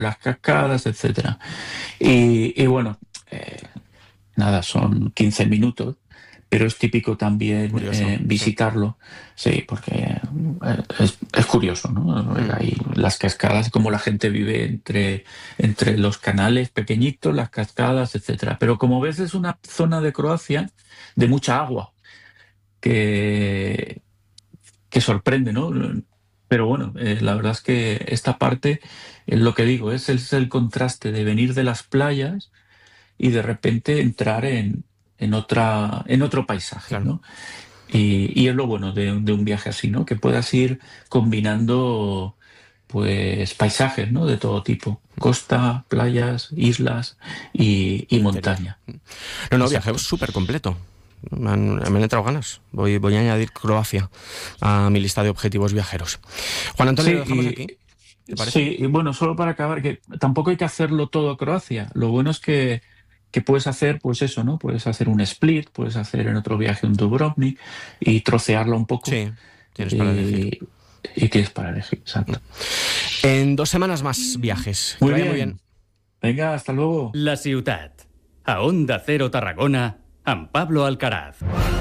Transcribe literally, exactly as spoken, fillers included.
las cascadas, etcétera. Y, y bueno, eh, nada, son quince minutos, pero es típico también Curioso, eh, sí. visitarlo, sí, porque eh, es, es curioso, ¿no? Mm. Hay las cascadas, cómo la gente vive entre, entre los canales pequeñitos, las cascadas, etcétera. Pero como ves, es una zona de Croacia de mucha agua, que, que sorprende, ¿no? Pero bueno, eh, la verdad es que esta parte, es lo que digo, es el, es el contraste de venir de las playas y de repente entrar en, en otra, en otro paisaje, Claro. ¿no? Y, y es lo bueno de, de un viaje así, ¿no? Que puedas ir combinando, pues, paisajes, ¿no? De todo tipo. Costa, playas, islas y, y Interior. montaña. No, no, viaje Exacto. súper completo. Me han, me han entrado ganas. Voy, voy a añadir Croacia a mi lista de objetivos viajeros. Juan Antonio, lo Sí, dejamos aquí. y, ¿Te parece? sí, y bueno, solo para acabar, que tampoco hay que hacerlo todo Croacia. Lo bueno es que, que puedes hacer, pues eso, ¿no? Puedes hacer un Split, puedes hacer en otro viaje un Dubrovnik y trocearlo un poco Sí, tienes para elegir. y, y tienes para elegir, exacto. En dos semanas más viajes. Que Muy vaya muy bien. bien, venga, hasta luego. La ciutat. A Onda Cero Tarragona, amb Pablo Alcaraz.